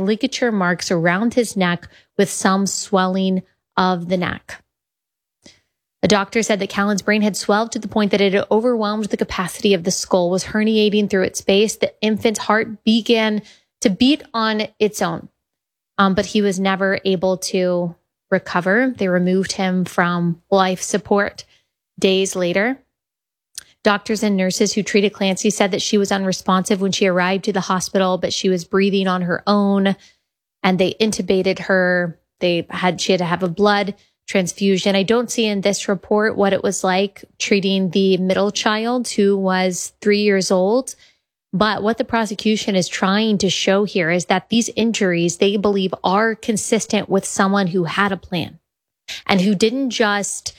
ligature marks around his neck with some swelling of the neck. A doctor said that Callan's brain had swelled to the point that it had overwhelmed the capacity of the skull, was herniating through its base. The infant's heart began to beat on its own, but he was never able to recover. They removed him from life support days later. Doctors and nurses who treated Clancy said that she was unresponsive when she arrived to the hospital, but she was breathing on her own, and they intubated her. She had to have a blood transfusion. I don't see in this report what it was like treating the middle child who was 3 years old. But what the prosecution is trying to show here is that these injuries, they believe, are consistent with someone who had a plan and who didn't just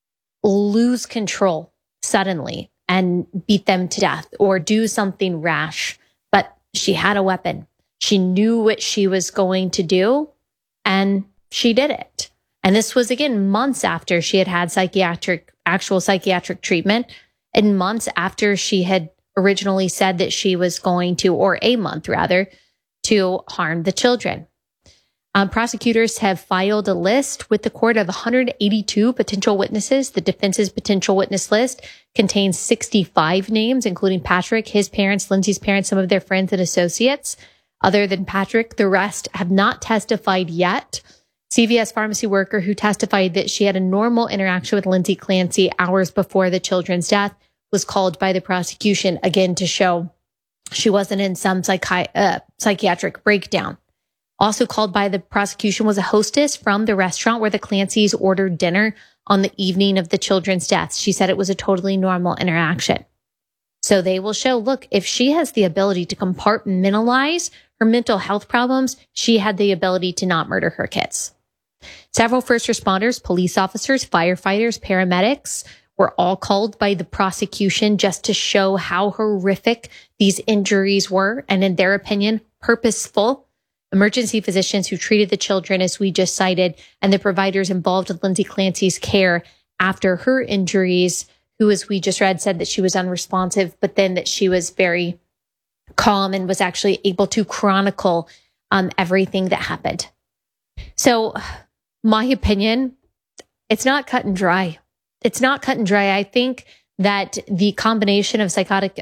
lose control suddenly and beat them to death or do something rash, but she had a weapon. She knew what she was going to do, and she did it. And this was, again, months after she had had actual psychiatric treatment, and months after she had originally said that she was going to, or a month rather, to harm the children. Prosecutors have filed a list with the court of 182 potential witnesses. The defense's potential witness list contains 65 names, including Patrick, his parents, Lindsay's parents, some of their friends and associates. Other than Patrick, the rest have not testified yet. CVS pharmacy worker who testified that she had a normal interaction with Lindsay Clancy hours before the children's death was called by the prosecution, again, to show she wasn't in some psychiatric breakdown. Also called by the prosecution was a hostess from the restaurant where the Clancys ordered dinner on the evening of the children's deaths. She said it was a totally normal interaction. So they will show, look, if she has the ability to compartmentalize her mental health problems, she had the ability to not murder her kids. Several first responders, police officers, firefighters, paramedics were all called by the prosecution just to show how horrific these injuries were, and in their opinion, purposeful. Emergency physicians who treated the children, as we just cited, and the providers involved with Lindsay Clancy's care after her injuries, who, as we just read, said that she was unresponsive, but then that she was very calm and was actually able to chronicle everything that happened. So, my opinion, it's not cut and dry. It's not cut and dry. I think that the combination of psychosis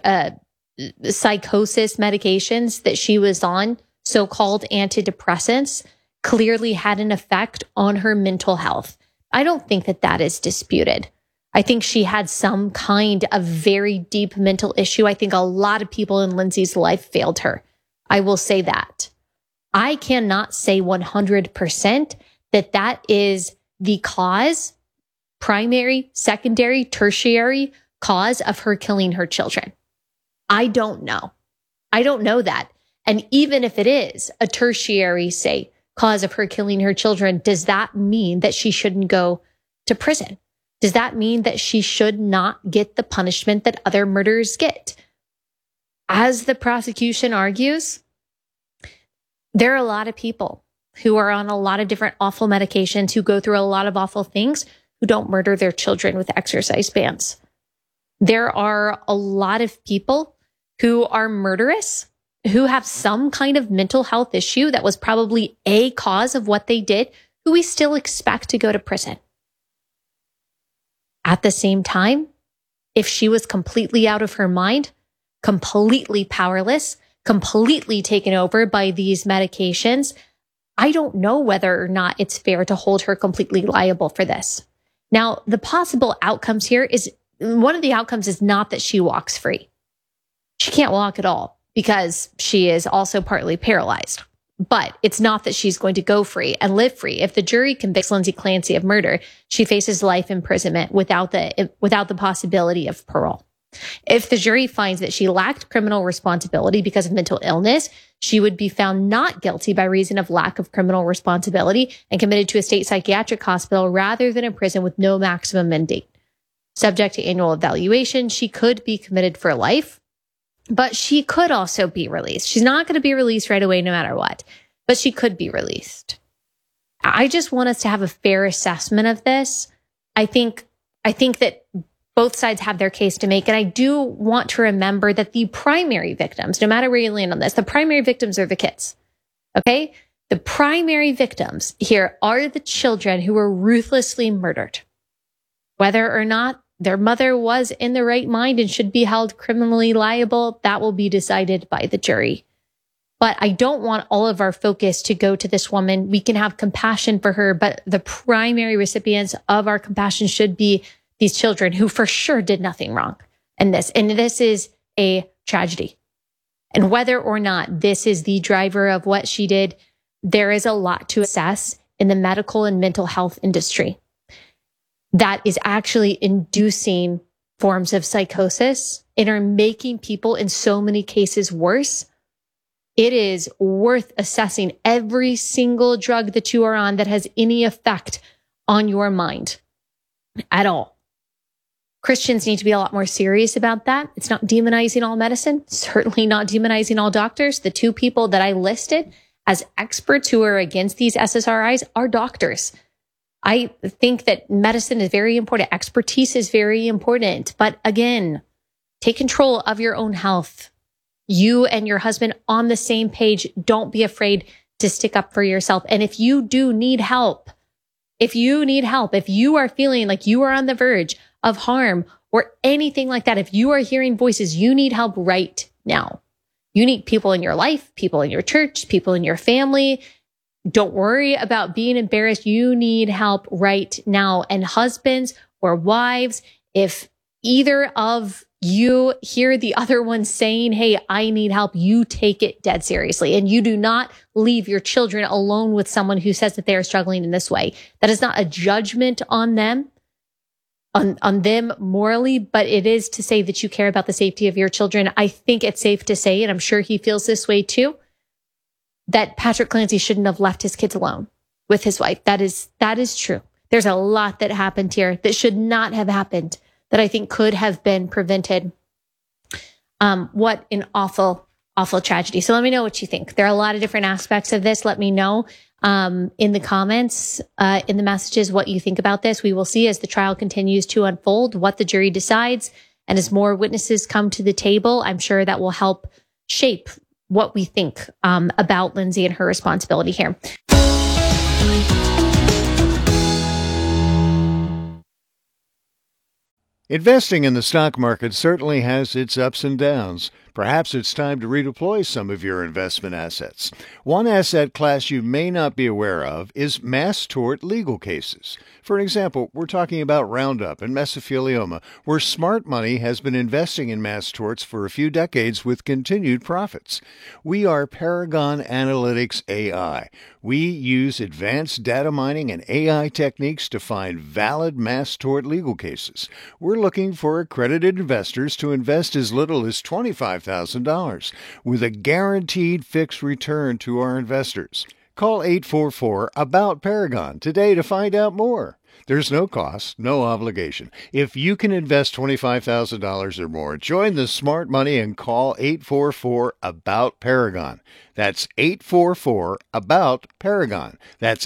medications that she was on, so-called antidepressants, clearly had an effect on her mental health. I don't think that that is disputed. I think she had some kind of very deep mental issue. I think a lot of people in Lindsay's life failed her. I will say that. I cannot say 100% that that is the cause, primary, secondary, tertiary cause of her killing her children. I don't know. I don't know that. And even if it is a tertiary, say, cause of her killing her children, does that mean that she shouldn't go to prison? Does that mean that she should not get the punishment that other murderers get? As the prosecution argues, there are a lot of people who are on a lot of different awful medications, who go through a lot of awful things, who don't murder their children with exercise bands. There are a lot of people who are murderous, who have some kind of mental health issue that was probably a cause of what they did, who we still expect to go to prison. At the same time, if she was completely out of her mind, completely powerless, completely taken over by these medications, I don't know whether or not it's fair to hold her completely liable for this. Now, the possible outcomes here is, one of the outcomes is not that she walks free. She can't walk at all because she is also partly paralyzed. But it's not that she's going to go free and live free. If the jury convicts Lindsay Clancy of murder, she faces life imprisonment without the possibility of parole. If the jury finds that she lacked criminal responsibility because of mental illness, she would be found not guilty by reason of lack of criminal responsibility and committed to a state psychiatric hospital rather than a prison with no maximum mandate. Subject to annual evaluation, she could be committed for life, but she could also be released. She's not going to be released right away no matter what, but she could be released. I just want us to have a fair assessment of this. I think that both sides have their case to make. And I do want to remember that the primary victims, no matter where you land on this, the primary victims are the kids. Okay? The primary victims here are the children who were ruthlessly murdered. Whether or not their mother was in the right mind and should be held criminally liable, that will be decided by the jury. But I don't want all of our focus to go to this woman. We can have compassion for her, but the primary recipients of our compassion should be these children who for sure did nothing wrong in this. And this is a tragedy. And whether or not this is the driver of what she did, there is a lot to assess in the medical and mental health industry that is actually inducing forms of psychosis and are making people in so many cases worse. It is worth assessing every single drug that you are on that has any effect on your mind at all. Christians need to be a lot more serious about that. It's not demonizing all medicine, certainly not demonizing all doctors. The two people that I listed as experts who are against these SSRIs are doctors. I think that medicine is very important. Expertise is very important. But again, take control of your own health. You and your husband on the same page. Don't be afraid to stick up for yourself. And if you do need help, if you are feeling like you are on the verge of harm or anything like that, if you are hearing voices, you need help right now. You need people in your life, people in your church, people in your family. Don't worry about being embarrassed. You need help right now. And husbands or wives, if either of you hear the other one saying, hey, I need help, you take it dead seriously. And you do not leave your children alone with someone who says that they are struggling in this way. That is not a judgment on them, on them morally, but it is to say that you care about the safety of your children. I think it's safe to say, and I'm sure he feels this way too, that Patrick Clancy shouldn't have left his kids alone with his wife. That is true. There's a lot that happened here that should not have happened, that I think could have been prevented. What an awful, awful tragedy. So let me know what you think. There are a lot of different aspects of this. Let me know in the comments, in the messages, what you think about this. We will see as the trial continues to unfold what the jury decides. And as more witnesses come to the table, I'm sure that will help shape what we think about Lindsay and her responsibility here. Investing in the stock market certainly has its ups and downs. Perhaps it's time to redeploy some of your investment assets. One asset class you may not be aware of is mass tort legal cases. For example, we're talking about Roundup and mesothelioma, where smart money has been investing in mass torts for a few decades with continued profits. We are Paragon Analytics AI. We use advanced data mining and AI techniques to find valid mass tort legal cases. We're looking for accredited investors to invest as little as $25,000 with a guaranteed fixed return to our investors. Call 844-ABOUT-PARAGON today to find out more. There's no cost, no obligation. If you can invest $25,000 or more, join the smart money and call 844-ABOUT-PARAGON. That's 844-ABOUT-PARAGON. That's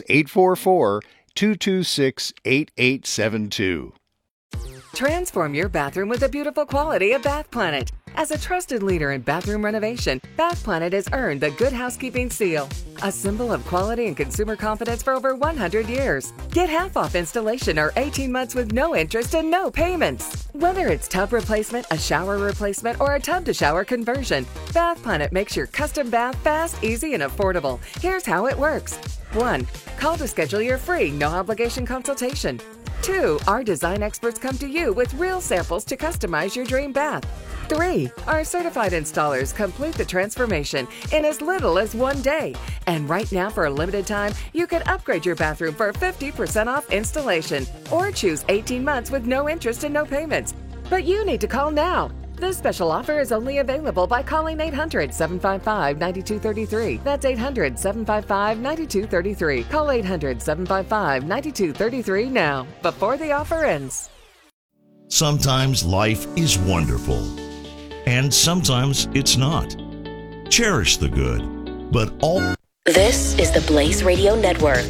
844-226-8872. Transform your bathroom with the beautiful quality of Bath Planet. As a trusted leader in bathroom renovation, Bath Planet has earned the Good Housekeeping seal, a symbol of quality and consumer confidence for over 100 years. Get half off installation or 18 months with no interest and no payments. Whether it's tub replacement, a shower replacement, or a tub-to-shower conversion, Bath Planet makes your custom bath fast, easy, and affordable. Here's how it works. 1. Call to schedule your free, no-obligation consultation. 2. Our design experts come to you with real samples to customize your dream bath. 3. Our certified installers complete the transformation in as little as 1 day. And right now, for a limited time, you can upgrade your bathroom for 50% off installation or choose 18 months with no interest and no payments. But you need to call now. This special offer is only available by calling 800-755-9233. That's 800-755-9233. Call 800-755-9233 now, before the offer ends. Sometimes life is wonderful, and sometimes it's not. Cherish the good, but all... This is the Blaze Radio Network.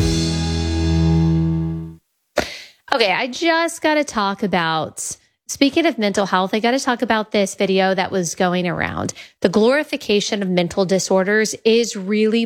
Okay, I just got to talk about... Speaking of mental health, I got to talk about this video that was going around. The glorification of mental disorders is really